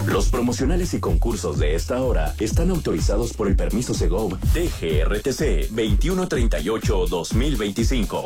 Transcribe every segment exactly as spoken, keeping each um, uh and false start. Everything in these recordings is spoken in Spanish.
Los promocionales y concursos de esta hora están autorizados por el permiso Segov D G R T C veintiuno treinta y ocho guión dos mil veinticinco.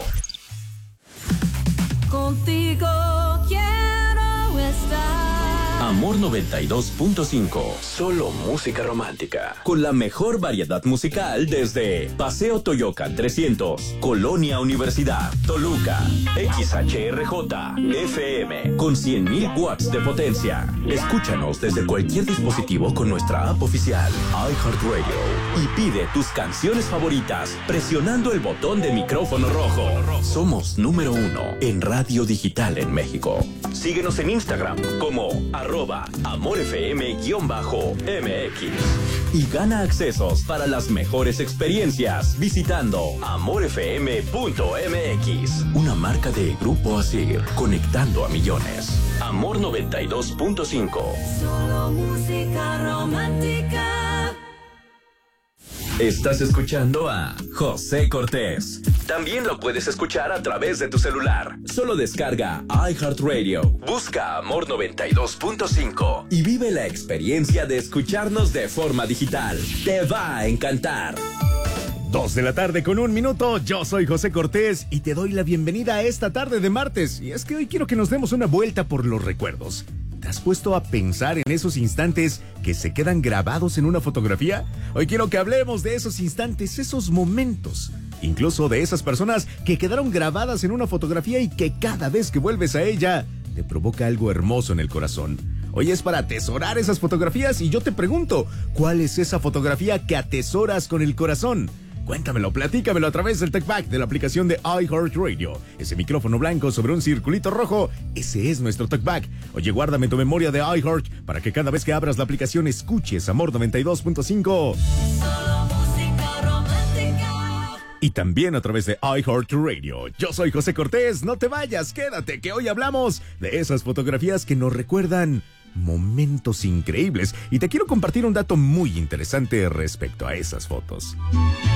Contigo quiero estar. Amor noventa y dos punto cinco. Solo música romántica. Con la mejor variedad musical desde Paseo Toyocan trescientos, Colonia Universidad, Toluca, X H R J, F M, con cien mil watts de potencia. Escúchanos desde cualquier dispositivo con nuestra app oficial, iHeartRadio. Y pide tus canciones favoritas presionando el botón de micrófono rojo. Somos número uno en radio digital en México. Síguenos en Instagram como arroba amorfm-M X y gana accesos para las mejores experiencias visitando amorfm punto M X, una marca de Grupo Asir, conectando a millones. Amor noventa y dos punto cinco. Solo música romántica. Estás escuchando a José Cortés. También lo puedes escuchar a través de tu celular. Solo descarga iHeartRadio, busca Amor noventa y dos punto cinco y vive la experiencia de escucharnos de forma digital. Te va a encantar. Dos de la tarde con un minuto, yo soy José Cortés y te doy la bienvenida a esta tarde de martes. Y es que hoy quiero que nos demos una vuelta por los recuerdos. ¿Te has puesto a pensar en esos instantes que se quedan grabados en una fotografía? Hoy quiero que hablemos de esos instantes, esos momentos, incluso de esas personas que quedaron grabadas en una fotografía y que cada vez que vuelves a ella te provoca algo hermoso en el corazón. Hoy es para atesorar esas fotografías y yo te pregunto, ¿cuál es esa fotografía que atesoras con el corazón? Cuéntamelo, platícamelo a través del TalkBack de la aplicación de iHeartRadio. Ese micrófono blanco sobre un circulito rojo, ese es nuestro TalkBack. Oye, guárdame tu memoria de iHeart para que cada vez que abras la aplicación escuches Amor noventa y dos punto cinco. Solo música romántica. Y también a través de iHeartRadio. Yo soy José Cortés, no te vayas, quédate que hoy hablamos de esas fotografías que nos recuerdan momentos increíbles. Y te quiero compartir un dato muy interesante respecto a esas fotos.